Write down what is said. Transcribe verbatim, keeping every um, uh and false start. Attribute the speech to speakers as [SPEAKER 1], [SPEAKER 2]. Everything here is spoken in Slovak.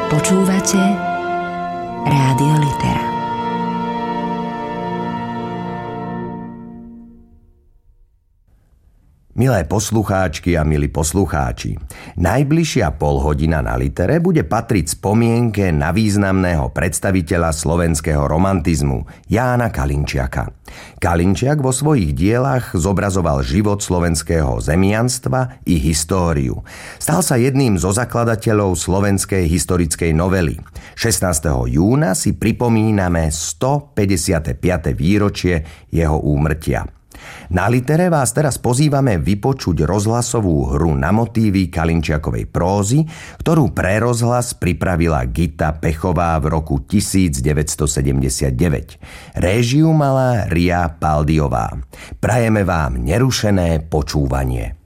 [SPEAKER 1] Počúvate Rádio Litera.
[SPEAKER 2] Milé poslucháčky a milí poslucháči, najbližšia polhodina na Litere bude patriť spomienke na významného predstaviteľa slovenského romantizmu, Jána Kalinčiaka. Kalinčiak vo svojich dielach zobrazoval život slovenského zemianstva i históriu. Stal sa jedným zo zakladateľov slovenskej historickej novely. šestnásteho júna si pripomíname stopäťdesiate piate výročie jeho úmrtia. Na Litere vás teraz pozývame vypočuť rozhlasovú hru na motívy Kalinčiakovej prózy, ktorú pre rozhlas pripravila Gita Pechová v roku devätnásťsedemdesiatdeväť. Réžiu mala Ria Paldiová. Prajeme vám nerušené počúvanie.